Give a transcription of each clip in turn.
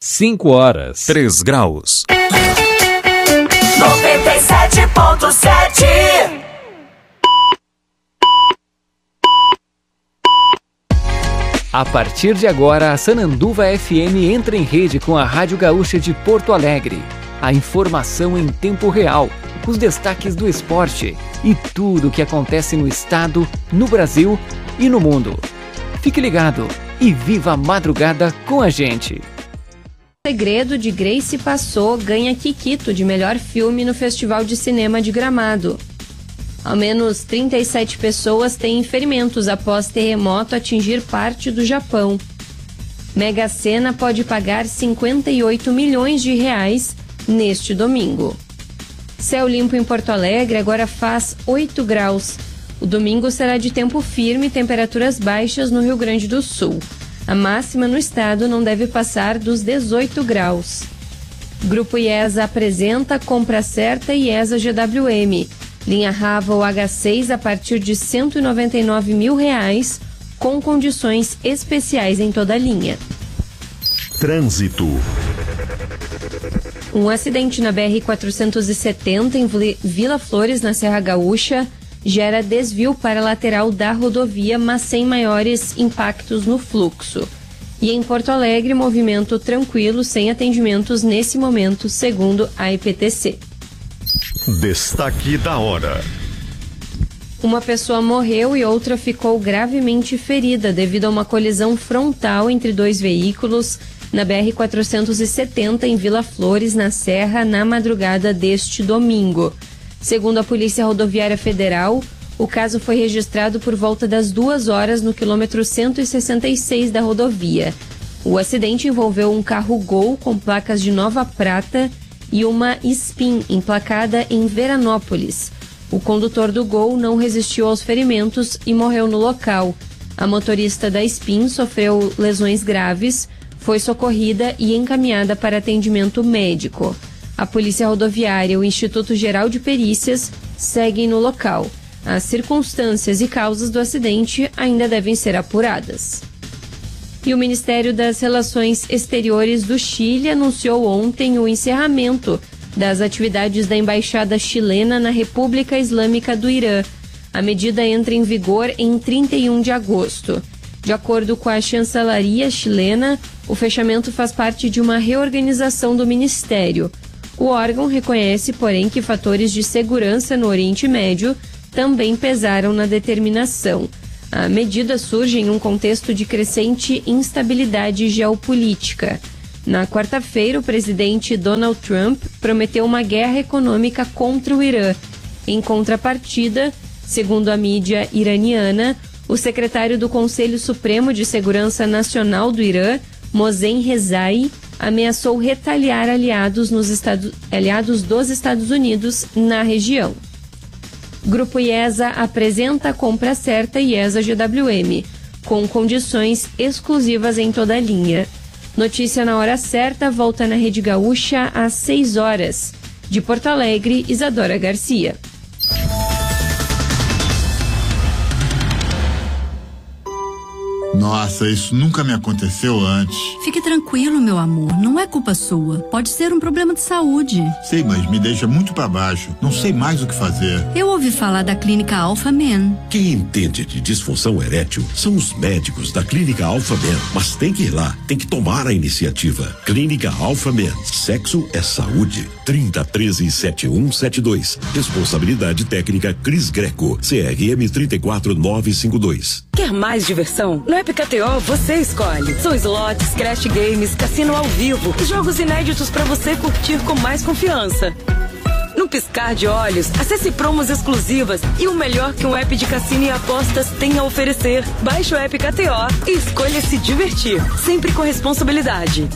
5 horas, 3 graus. 97.7. A partir de agora, a Sananduva FM entra em rede com a Rádio Gaúcha de Porto Alegre. A informação em tempo real, os destaques do esporte e tudo o que acontece no estado, no Brasil e no mundo. Fique ligado e viva a madrugada com a gente. O Segredo de Grace Passou ganha Kikito de melhor filme no Festival de Cinema de Gramado. Ao menos 37 pessoas têm ferimentos após terremoto atingir parte do Japão. Mega Sena pode pagar 58 milhões de reais neste domingo. Céu limpo em Porto Alegre agora faz 8 graus. O domingo será de tempo firme e temperaturas baixas no Rio Grande do Sul. A máxima no estado não deve passar dos 18 graus. Grupo IESA apresenta Compra Certa e IESA GWM. Linha Rava ou H6 a partir de R$ 199 mil, com condições especiais em toda a linha. Trânsito. Um acidente na BR-470 em Vila Flores, na Serra Gaúcha, gera desvio para a lateral da rodovia, mas sem maiores impactos no fluxo. E em Porto Alegre, movimento tranquilo, sem atendimentos nesse momento, segundo a IPTC. Destaque da hora. Uma pessoa morreu e outra ficou gravemente ferida devido a uma colisão frontal entre dois veículos na BR-470 em Vila Flores, na Serra, na madrugada deste domingo. Segundo a Polícia Rodoviária Federal, o caso foi registrado por volta das 2 horas no quilômetro 166 da rodovia. O acidente envolveu um carro Gol com placas de Nova Prata e uma Spin emplacada em Veranópolis. O condutor do Gol não resistiu aos ferimentos e morreu no local. A motorista da Spin sofreu lesões graves, foi socorrida e encaminhada para atendimento médico. A Polícia Rodoviária e o Instituto Geral de Perícias seguem no local. As circunstâncias e causas do acidente ainda devem ser apuradas. E o Ministério das Relações Exteriores do Chile anunciou ontem o encerramento das atividades da Embaixada chilena na República Islâmica do Irã. A medida entra em vigor em 31 de agosto. De acordo com a chancelaria chilena, o fechamento faz parte de uma reorganização do Ministério. O órgão reconhece, porém, que fatores de segurança no Oriente Médio também pesaram na determinação. A medida surge em um contexto de crescente instabilidade geopolítica. Na quarta-feira, o presidente Donald Trump prometeu uma guerra econômica contra o Irã. Em contrapartida, segundo a mídia iraniana, o secretário do Conselho Supremo de Segurança Nacional do Irã, Mohsen Rezai, ameaçou retaliar aliados dos Estados Unidos na região. Grupo IESA apresenta a Compra Certa e IESA GWM, com condições exclusivas em toda a linha. Notícia na hora certa volta na Rede Gaúcha às 6 horas. De Porto Alegre, Isadora Garcia. Nossa, isso nunca me aconteceu antes. Fique tranquilo, meu amor. Não é culpa sua. Pode ser um problema de saúde. Sei, mas me deixa muito pra baixo. Não sei mais o que fazer. Eu ouvi falar da Clínica Alpha Men. Quem entende de disfunção erétil são os médicos da Clínica Alpha Men. Mas tem que ir lá, tem que tomar a iniciativa. Clínica Alpha Men. Sexo é saúde. 3013-7172. Responsabilidade técnica Cris Greco. CRM 34952. Quer mais diversão? No App KTO você escolhe. São slots, crash games, cassino ao vivo e jogos inéditos para você curtir com mais confiança. No piscar de olhos, acesse promos exclusivas e o melhor que um app de cassino e apostas tem a oferecer. Baixe o App KTO e escolha se divertir, sempre com responsabilidade.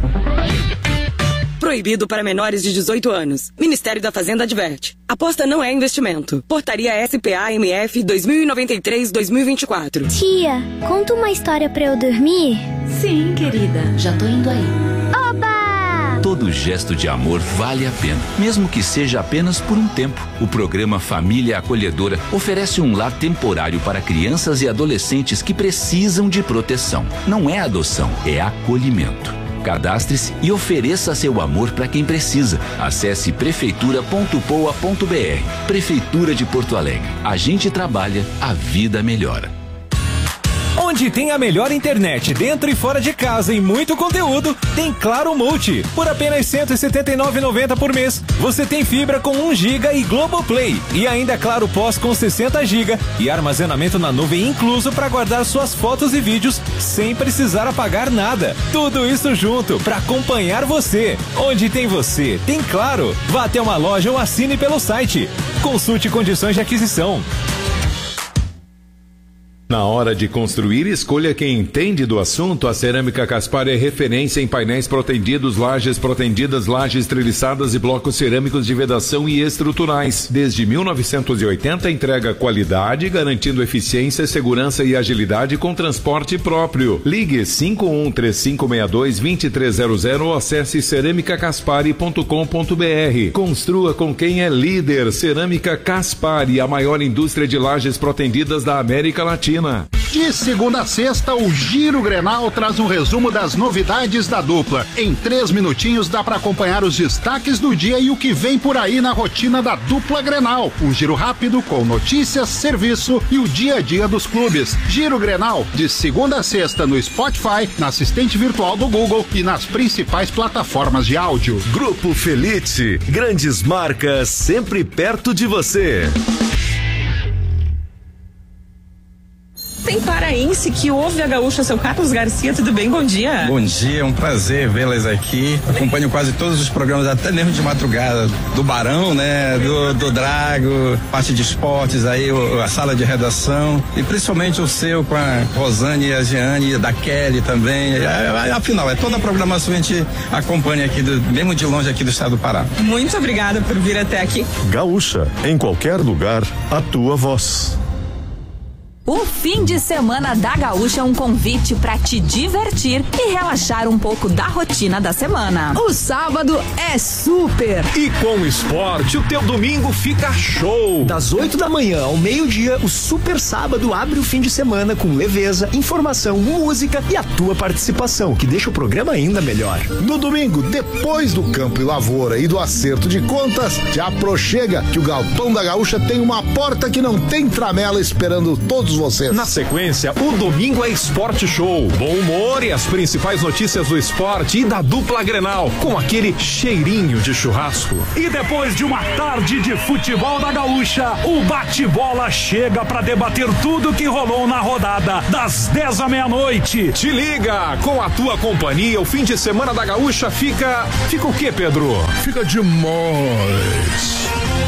Proibido para menores de 18 anos. Ministério da Fazenda adverte. Aposta não é investimento. Portaria SPA-MF 2093-2024. Tia, conta uma história pra eu dormir? Sim, querida. Já tô indo aí. Oba! Todo gesto de amor vale a pena, mesmo que seja apenas por um tempo. O programa Família Acolhedora oferece um lar temporário para crianças e adolescentes que precisam de proteção. Não é adoção, é acolhimento. Cadastre-se e ofereça seu amor para quem precisa. Acesse prefeitura.poa.br. Prefeitura de Porto Alegre. A gente trabalha, a vida melhora. Onde tem a melhor internet dentro e fora de casa e muito conteúdo, tem Claro Multi. Por apenas R$ 179,90 por mês, você tem fibra com 1 GB e Globoplay. E ainda Claro Pós com 60 GB e armazenamento na nuvem incluso para guardar suas fotos e vídeos sem precisar apagar nada. Tudo isso junto para acompanhar você. Onde tem você, tem Claro. Vá até uma loja ou assine pelo site. Consulte condições de aquisição. Na hora de construir, escolha quem entende do assunto. A Cerâmica Caspar é referência em painéis protendidos, lajes protendidas, lajes treliçadas e blocos cerâmicos de vedação e estruturais. Desde 1980, entrega qualidade, garantindo eficiência, segurança e agilidade com transporte próprio. Ligue 513562-2300 ou acesse ceramicacaspari.com.br. Construa com quem é líder. Cerâmica Caspari, a maior indústria de lajes protendidas da América Latina. De segunda a sexta, o Giro Grenal traz um resumo das novidades da dupla. Em 3 minutinhos dá para acompanhar os destaques do dia e o que vem por aí na rotina da dupla Grenal. Um giro rápido com notícias, serviço e o dia a dia dos clubes. Giro Grenal, de segunda a sexta no Spotify, na assistente virtual do Google e nas principais plataformas de áudio. Grupo Felite, grandes marcas sempre perto de você. Tem paraense que ouve a gaúcha, seu Carlos Garcia, tudo bem? Bom dia. Bom dia, é um prazer vê-las aqui. Acompanho quase todos os programas, até mesmo de madrugada, do Barão, né, do Drago, parte de esportes aí, a sala de redação e principalmente o seu com a Rosane e a Jeane, da Kelly também. Afinal, é toda a programação que a gente acompanha aqui, mesmo de longe aqui do estado do Pará. Muito obrigada por vir até aqui. Gaúcha, em qualquer lugar, a tua voz. O fim de semana da Gaúcha é um convite para te divertir e relaxar um pouco da rotina da semana. O sábado é super. E com o esporte, o teu domingo fica show. Das 8 da manhã ao meio-dia, o Super Sábado abre o fim de semana com leveza, informação, música e a tua participação, que deixa o programa ainda melhor. No domingo, depois do Campo e Lavoura e do acerto de contas, te aproxega que o Galpão da Gaúcha tem uma porta que não tem tramela esperando todos vocês. Na sequência, o domingo é Esporte Show. Bom humor e as principais notícias do esporte e da dupla Grenal, com aquele cheirinho de churrasco. E depois de uma tarde de futebol da Gaúcha, o bate-bola chega para debater tudo que rolou na rodada, das 10 à meia-noite. Te liga! Com a tua companhia, o fim de semana da Gaúcha fica o quê, Pedro? Fica demais.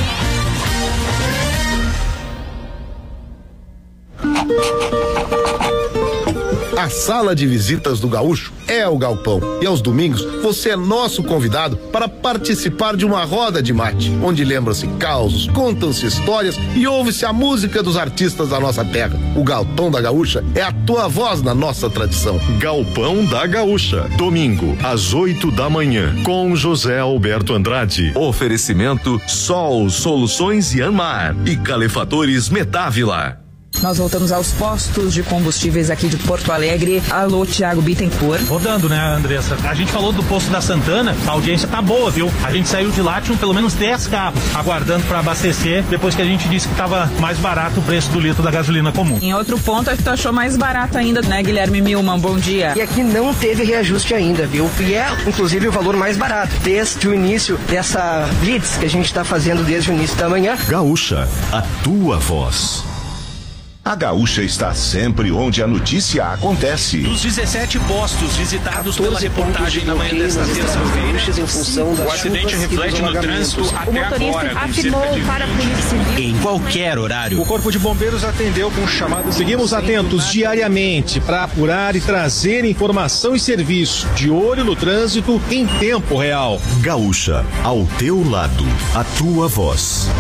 A sala de visitas do Gaúcho é o Galpão. E aos domingos, você é nosso convidado para participar de uma roda de mate, onde lembram-se causos, contam-se histórias e ouve-se a música dos artistas da nossa terra. O Galpão da Gaúcha é a tua voz na nossa tradição. Galpão da Gaúcha, domingo, às 8 da manhã, com José Alberto Andrade. Oferecimento Sol Soluções Yanmar e Calefatores Metávila. Nós voltamos aos postos de combustíveis aqui de Porto Alegre. Alô, Thiago Bittencourt. Rodando, né, Andressa? A gente falou do posto da Santana, a audiência tá boa, viu? A gente saiu de lá, tinham pelo menos 10 carros aguardando para abastecer, depois que a gente disse que tava mais barato o preço do litro da gasolina comum. Em outro ponto, a gente achou mais barato ainda, né, Guilherme Milman? Bom dia. E aqui não teve reajuste ainda, viu? E é, inclusive, o valor mais barato, desde o início dessa blitz que a gente tá fazendo desde o início da manhã. Gaúcha, a tua voz. A Gaúcha está sempre onde a notícia acontece. Dos 17 postos visitados pela reportagem na manhã desta terça-feira, o acidente reflete no trânsito até agora. Afirmou para a Polícia Civil. Em qualquer horário. O Corpo de Bombeiros atendeu com chamado. Seguimos atentos diariamente para apurar e trazer informação e serviço. De olho no trânsito em tempo real. Gaúcha, ao teu lado, a tua voz.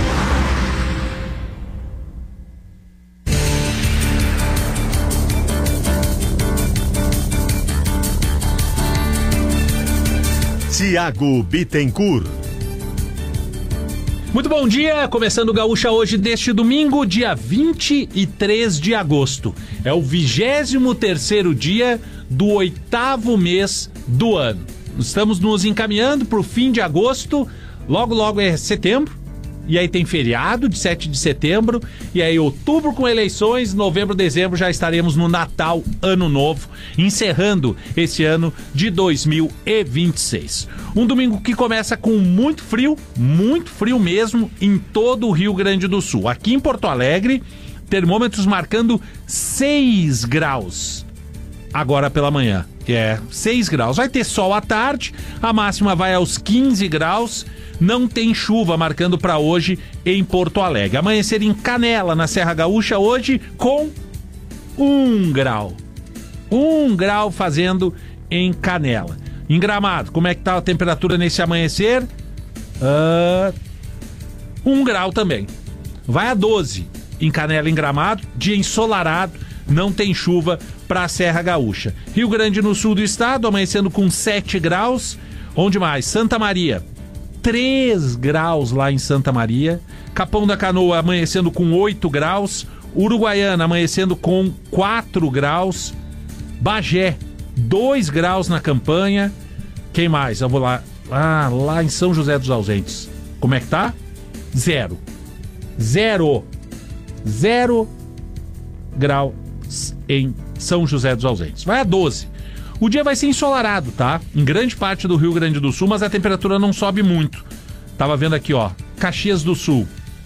Tiago Bittencourt. Muito bom dia, começando o Gaúcha hoje deste domingo, dia 23 de agosto. É o 23º dia do 8º mês do ano. Estamos nos encaminhando para o fim de agosto, logo é setembro, e aí tem feriado de 7 de setembro, e aí outubro com eleições, novembro, dezembro já estaremos no Natal, Ano Novo, encerrando esse ano de 2026. Um domingo que começa com muito frio mesmo, em todo o Rio Grande do Sul. Aqui em Porto Alegre, termômetros marcando 6 graus. Agora pela manhã, 6 graus. Vai ter sol à tarde, a máxima vai aos 15 graus. Não tem chuva marcando para hoje em Porto Alegre. Amanhecer em Canela, na Serra Gaúcha, hoje com 1 grau. 1 grau fazendo em Canela. Em Gramado, como é que tá a temperatura nesse amanhecer? 1 grau também. Vai a 12 em Canela, em Gramado. Dia ensolarado, não tem chuva para a Serra Gaúcha. Rio Grande no sul do estado, amanhecendo com 7 graus. Onde mais? Santa Maria, 3 graus lá em Santa Maria. Capão da Canoa amanhecendo com 8 graus. Uruguaiana amanhecendo com 4 graus. Bagé, 2 graus na Campanha. Quem mais? Eu vou lá. Lá em São José dos Ausentes. Como é que tá? 0 graus em São José dos Ausentes. Vai a 12. O dia vai ser ensolarado, tá? Em grande parte do Rio Grande do Sul, mas a temperatura não sobe muito. Tava vendo aqui, ó. Caxias do Sul,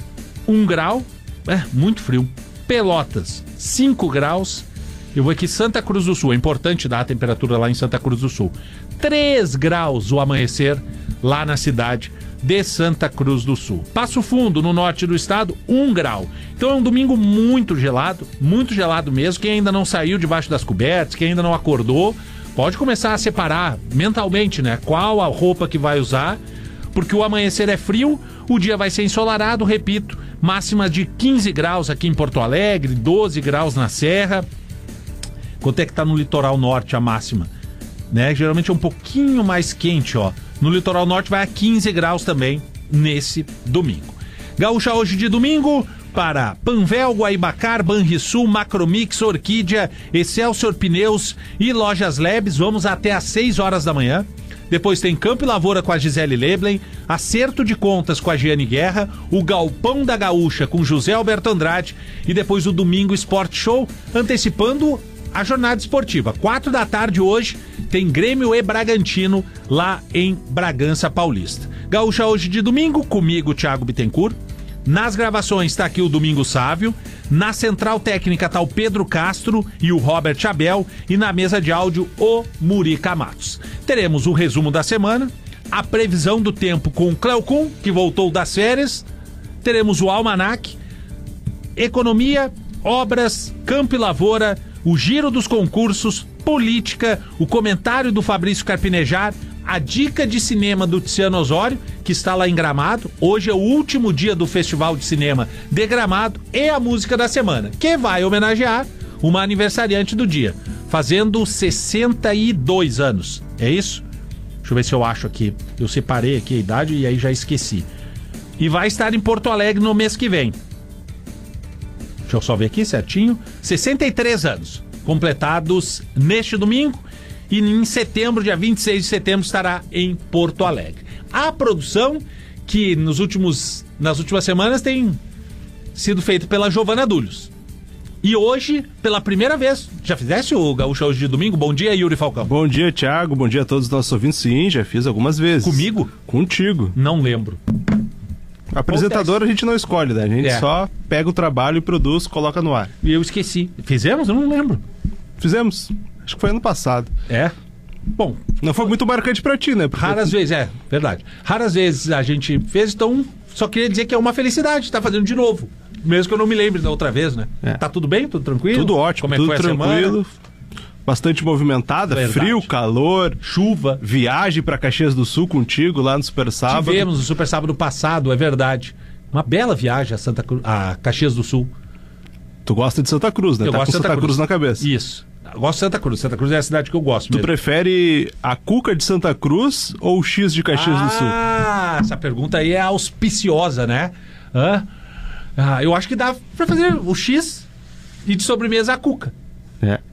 1 grau. Muito frio. Pelotas, 5 graus. Eu vou aqui, Santa Cruz do Sul. É importante dar a temperatura lá em Santa Cruz do Sul. 3 graus o amanhecer lá na cidade de Santa Cruz do Sul. Passo Fundo, no norte do estado, 1 grau. Então é um domingo muito gelado mesmo. Quem ainda não saiu debaixo das cobertas, quem ainda não acordou, pode começar a separar mentalmente, né? Qual a roupa que vai usar, porque o amanhecer é frio, o dia vai ser ensolarado, repito, máxima de 15 graus aqui em Porto Alegre, 12 graus na Serra. Quanto é que tá no litoral norte a máxima? Né? Geralmente é um pouquinho mais quente, ó. No litoral norte vai a 15 graus também nesse domingo. Gaúcha hoje de domingo para Panvel, Guaibacar, Banrisul, Macromix, Orquídea, Excelsior Pneus e Lojas Lebes. Vamos até às 6 horas da manhã. Depois tem Campo e Lavoura com a Gisele Leblen, Acerto de Contas com a Giane Guerra, o Galpão da Gaúcha com José Alberto Andrade e depois o Domingo Sport Show, antecipando a jornada esportiva. 4 da tarde hoje tem Grêmio e Bragantino lá em Bragança Paulista. Gaúcha hoje de domingo, comigo, Thiago Bittencourt. Nas gravações está aqui o Domingo Sávio. Na central técnica está o Pedro Castro e o Robert Abel. E na mesa de áudio, o Murica Matos. Teremos o resumo da semana, a previsão do tempo com o Cleocum, que voltou das férias. Teremos o Almanac, economia, obras, Campo e Lavoura, o giro dos concursos, política, o comentário do Fabrício Carpinejar, a dica de cinema do Tiziano Osório, que está lá em Gramado. Hoje é o último dia do Festival de Cinema de Gramado, e a música da semana, que vai homenagear uma aniversariante do dia, fazendo 62 anos. É isso? Deixa eu ver se eu acho aqui. Eu separei aqui a idade e aí já esqueci. E vai estar em Porto Alegre no mês que vem. Deixa eu só ver aqui certinho. 63 anos completados neste domingo. E em setembro, dia 26 de setembro, estará em Porto Alegre. A produção que nas últimas semanas tem sido feita pela Giovana Dúlios. E hoje, pela primeira vez, já fizeste o Gaúcha hoje de domingo? Bom dia, Yuri Falcão. Bom dia, Thiago. Bom dia a todos os nossos ouvintes. Sim, já fiz algumas vezes. Comigo? Contigo. Não lembro. Apresentador a gente não escolhe, né? A gente só pega o trabalho e produz, coloca no ar. E eu esqueci. Fizemos? Eu não lembro. Fizemos. Acho que foi ano passado. Bom, não foi muito marcante pra ti, né? Porque... Raras vezes, verdade. Raras vezes a gente fez, então só queria dizer que é uma felicidade estar fazendo de novo. Mesmo que eu não me lembre da outra vez, né? Tá tudo bem? Tudo tranquilo? Tudo ótimo, como é tudo que foi tranquilo. Bastante movimentada, verdade. Frio, calor, chuva. Viagem pra Caxias do Sul contigo lá no Super Sábado. Tivemos no Super Sábado passado, é verdade. Uma bela viagem a Caxias do Sul. Tu gosta de Santa Cruz, né? Eu gosto com Santa Cruz na cabeça. Isso. Eu gosto de Santa Cruz. Santa Cruz é a cidade que eu gosto mesmo. Tu prefere a Cuca de Santa Cruz ou o X de Caxias do Sul? Essa pergunta aí é auspiciosa, né? Eu acho que dá pra fazer o X e de sobremesa a Cuca.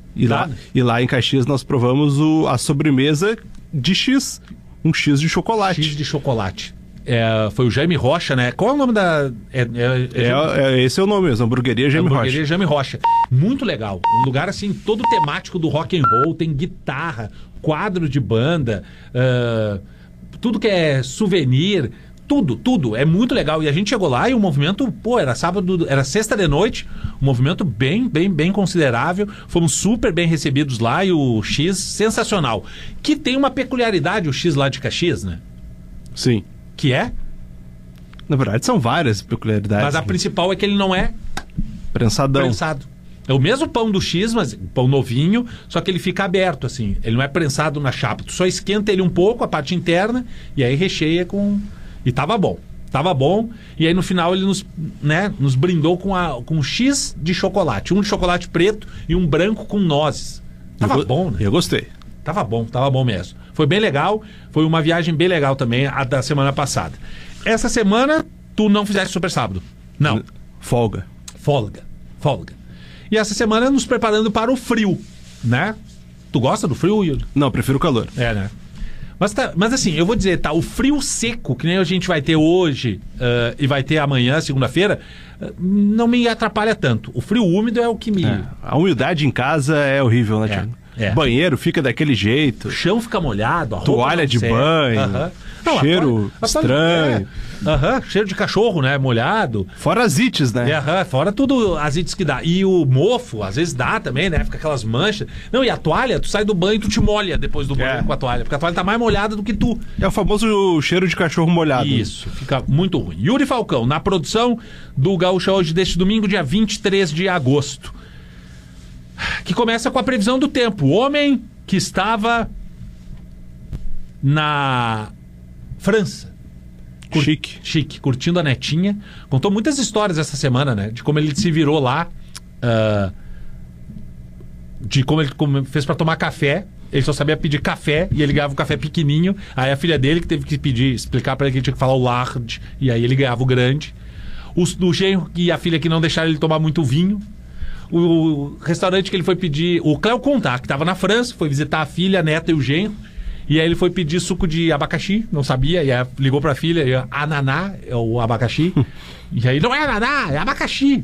E lá em Caxias nós provamos a sobremesa de X, um X de chocolate. X de chocolate. Foi o Jaime Rocha, né? Qual é o nome da... esse é o nome mesmo, Hamburgueria Jaime Rocha. Hamburgueria Jaime Rocha. Muito legal. Um lugar, assim, todo temático do rock and roll. Tem guitarra, quadro de banda, tudo que é souvenir... Tudo. É muito legal. E a gente chegou lá e o movimento, era sexta de noite, um movimento bem considerável. Fomos super bem recebidos lá e o X, sensacional. Que tem uma peculiaridade, o X lá de Caxias, né? Sim. Que é? Na verdade, são várias peculiaridades. Mas a principal é que ele não é... Prensado. É o mesmo pão do X, mas pão novinho, só que ele fica aberto, assim. Ele não é prensado na chapa. Tu só esquenta ele um pouco, a parte interna, e aí recheia com... E tava bom. E aí no final ele nos brindou com um X de chocolate. Um de chocolate preto e um branco com nozes. Tava bom, né? Eu gostei. Tava bom mesmo. Foi bem legal. Foi uma viagem bem legal também, a da semana passada. Essa semana, tu não fizeste Super Sábado. Não. Folga. E essa semana nos preparando para o frio, né? Tu gosta do frio, Yuri? Não, prefiro o calor. Né? Mas assim, eu vou dizer, o frio seco, que nem a gente vai ter hoje e vai ter amanhã, segunda-feira, não me atrapalha tanto. O frio úmido é o que me... A umidade em casa é horrível, né, Thiago? Banheiro fica daquele jeito. O chão fica molhado, a roupa toalha de banho, cheiro estranho. Cheiro de cachorro, né? Molhado. Fora as ites, né? Fora tudo as ites que dá. E o mofo, às vezes dá também, né? Fica aquelas manchas. Não, e a toalha, tu sai do banho e tu te molha depois do banho com a toalha. Porque a toalha tá mais molhada do que tu. É o famoso cheiro de cachorro molhado. Isso, fica muito ruim. Yuri Falcão, na produção do Gaúcha hoje deste domingo, dia 23 de agosto. Que começa com a previsão do tempo. O homem que estava na França. Chique, curtindo a netinha. Contou muitas histórias essa semana, né? De como ele se virou lá. De como ele fez pra tomar café. Ele só sabia pedir café e ele ganhava um café pequenininho. Aí a filha dele que teve que explicar pra ele que ele tinha que falar o large. E aí ele ganhava o grande. O genro e a filha que não deixaram ele tomar muito vinho. O restaurante que ele foi pedir... O Cléo Contar, que estava na França, foi visitar a filha, a neta e o genro. E aí ele foi pedir suco de abacaxi, não sabia. E aí ligou pra filha, e ananá é o abacaxi. E aí, não é ananá, é abacaxi.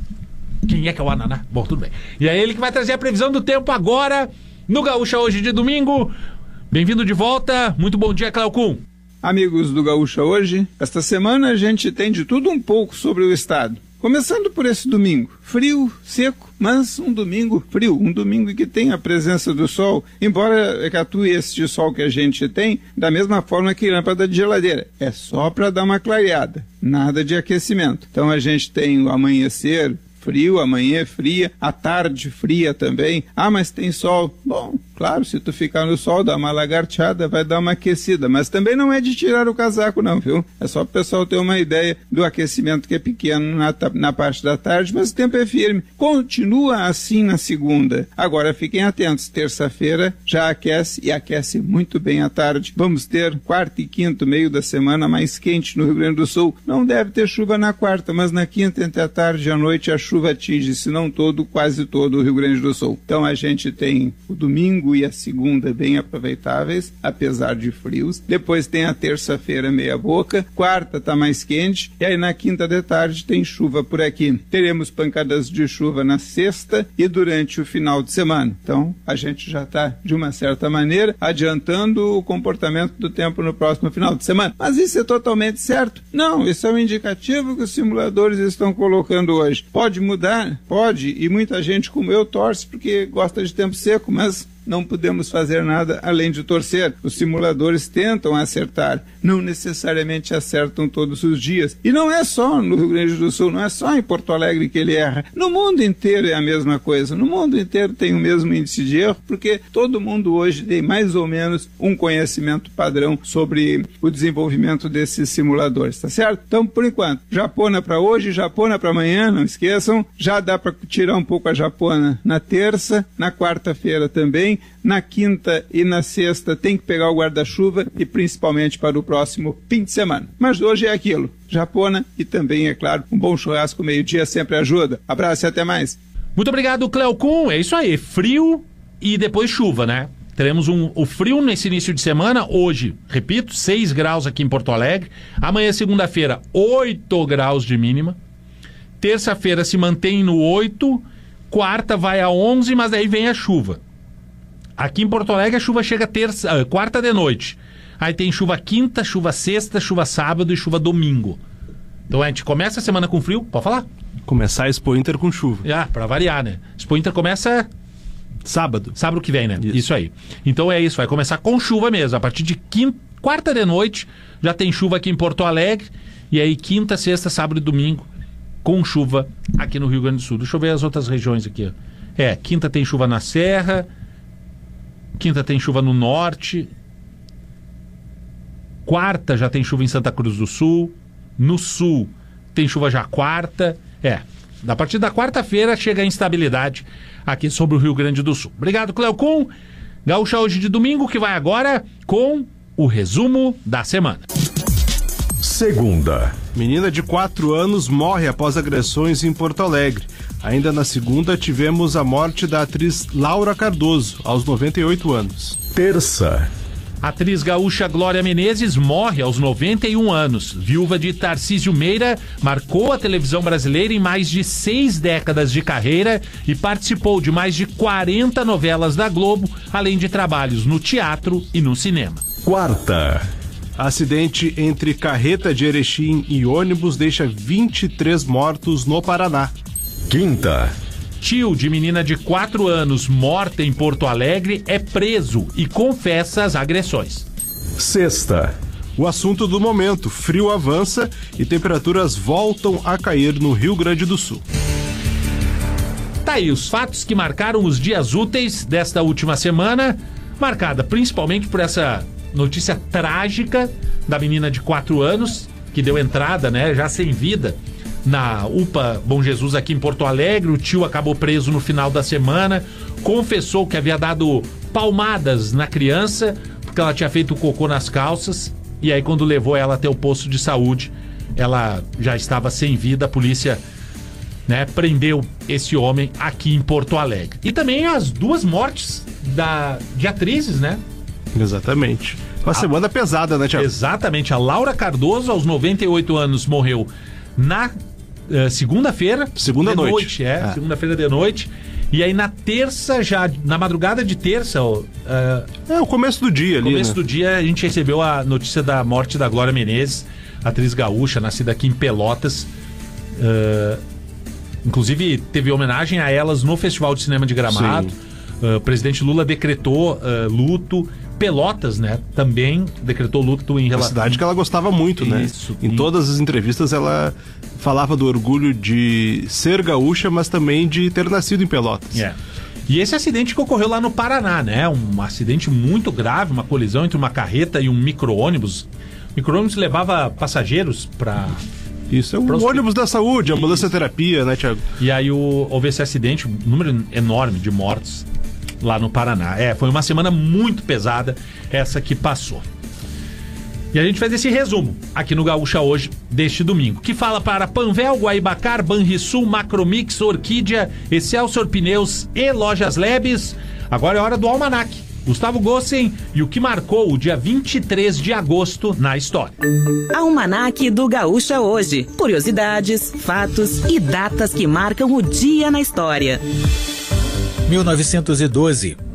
Quem é que é o ananá? Bom, tudo bem. E aí ele que vai trazer a previsão do tempo agora, no Gaúcha hoje de domingo. Bem-vindo de volta. Muito bom dia, Cléo Kuhn. Amigos do Gaúcha hoje, esta semana a gente tem de tudo um pouco sobre o estado. Começando por esse domingo, frio, seco, mas um domingo frio, um domingo que tem a presença do sol, embora atue este sol que a gente tem, da mesma forma que lâmpada de geladeira, é só para dar uma clareada, nada de aquecimento. Então a gente tem o amanhecer frio, amanhã fria, a tarde fria também. Mas tem sol. Bom, claro, se tu ficar no sol, dá uma lagarteada, vai dar uma aquecida, mas também não é de tirar o casaco não, viu? É só o pessoal ter uma ideia do aquecimento que é pequeno na parte da tarde, mas o tempo é firme. Continua assim na segunda. Agora fiquem atentos, terça-feira já aquece e aquece muito bem à tarde. Vamos ter quarta e quinta, meio da semana mais quente no Rio Grande do Sul. Não deve ter chuva na quarta, mas na quinta, entre a tarde e a noite, a chuva atinge, se não todo, quase todo o Rio Grande do Sul. Então a gente tem o domingo e a segunda bem aproveitáveis, apesar de frios. Depois tem a terça-feira meia boca, quarta tá mais quente, e aí na quinta de tarde tem chuva por aqui. Teremos pancadas de chuva na sexta e durante o final de semana. Então a gente já está, de uma certa maneira, adiantando o comportamento do tempo no próximo final de semana. Mas isso é totalmente certo? Não, isso é um indicativo que os simuladores estão colocando hoje. Pode mudar? Pode, e muita gente como eu torce porque gosta de tempo seco, mas não podemos fazer nada além de torcer. Os simuladores tentam acertar, não necessariamente acertam todos os dias. E não é só no Rio Grande do Sul, não é só em Porto Alegre que ele erra. No mundo inteiro é a mesma coisa. No mundo inteiro tem o mesmo índice de erro, porque todo mundo hoje tem mais ou menos um conhecimento padrão sobre o desenvolvimento desses simuladores, tá certo? Então, por enquanto, Japona para hoje, Japona para amanhã, não esqueçam. Já dá para tirar um pouco a Japona na terça, na quarta-feira também. Na quinta e na sexta tem que pegar o guarda-chuva e principalmente para o próximo fim de semana. Mas hoje é aquilo, Japona e também, é claro, um bom churrasco meio-dia sempre ajuda. Abraço e até mais. Muito obrigado, Cleocum. É isso aí, frio e depois chuva, né? Teremos o frio nesse início de semana. Hoje, repito, 6 graus aqui em Porto Alegre. Amanhã, segunda-feira, 8 graus de mínima. Terça-feira se mantém no 8. Quarta vai a 11, mas daí vem a chuva. Aqui em Porto Alegre a chuva chega quarta de noite. Aí tem chuva quinta, chuva sexta, chuva sábado e chuva domingo. Então a gente começa a semana com frio, pode falar? Começar a Expo Inter com chuva. Pra variar, né? Expo Inter começa... Sábado que vem, né? Isso aí. Então é isso, vai começar com chuva mesmo. A partir de quarta de noite já tem chuva aqui em Porto Alegre. E aí quinta, sexta, sábado e domingo com chuva aqui no Rio Grande do Sul. Deixa eu ver as outras regiões aqui. Quinta tem chuva na Serra. Quinta tem chuva no Norte. Quarta já tem chuva em Santa Cruz do Sul. No Sul tem chuva já quarta. A partir da quarta-feira chega a instabilidade aqui sobre o Rio Grande do Sul. Obrigado, Cleocum. Gaúcha hoje de domingo, que vai agora com o resumo da semana. Segunda. Menina de 4 anos morre após agressões em Porto Alegre. Ainda na segunda, tivemos a morte da atriz Laura Cardoso, aos 98 anos. Terça. A atriz gaúcha Glória Menezes morre aos 91 anos. Viúva de Tarcísio Meira, marcou a televisão brasileira em mais de 6 décadas de carreira e participou de mais de 40 novelas da Globo, além de trabalhos no teatro e no cinema. Quarta. Acidente entre carreta de Erechim e ônibus deixa 23 mortos no Paraná. Quinta. Tio de menina de 4 anos morta em Porto Alegre é preso e confessa as agressões. Sexta. O assunto do momento, frio avança e temperaturas voltam a cair no Rio Grande do Sul. Tá aí os fatos que marcaram os dias úteis desta última semana, marcada principalmente por essa notícia trágica da menina de 4 anos, que deu entrada, né, já sem vida, na UPA Bom Jesus aqui em Porto Alegre. O tio acabou preso no final da semana, confessou que havia dado palmadas na criança, porque ela tinha feito cocô nas calças, e aí quando levou ela até o posto de saúde, ela já estava sem vida. A polícia, né, prendeu esse homem aqui em Porto Alegre. E também as 2 mortes de atrizes, né? Exatamente. Uma semana pesada, né, Thiago? Exatamente. A Laura Cardoso, aos 98 anos, morreu na segunda-feira. Segunda noite. Segunda-feira de noite. E aí na terça, já na madrugada de terça... o começo do dia ali, começo do dia, a gente recebeu a notícia da morte da Glória Menezes, atriz gaúcha, nascida aqui em Pelotas. Inclusive, teve homenagem a elas no Festival de Cinema de Gramado. O presidente Lula decretou luto. Pelotas, né, também decretou luto em relação... A cidade que ela gostava muito, né? Isso. Em todas as entrevistas ela falava do orgulho de ser gaúcha, mas também de ter nascido em Pelotas. E esse acidente que ocorreu lá no Paraná, né? Um acidente muito grave, uma colisão entre uma carreta e um micro-ônibus. O micro-ônibus levava passageiros para... Isso, é o ônibus da saúde, ambulância terapia, né, Thiago? E aí houve esse acidente, um número enorme de mortes lá no Paraná. Foi uma semana muito pesada essa que passou. E a gente faz esse resumo aqui no Gaúcha hoje, deste domingo, que fala para Panvel, Guaibacar, Banrisul, Macromix, Orquídea, Excelsior Pneus e Lojas Lebes. Agora é hora do Almanac. Gustavo Gossen e o que marcou o dia 23 de agosto na história. Almanac do Gaúcha hoje. Curiosidades, fatos e datas que marcam o dia na história. 1912,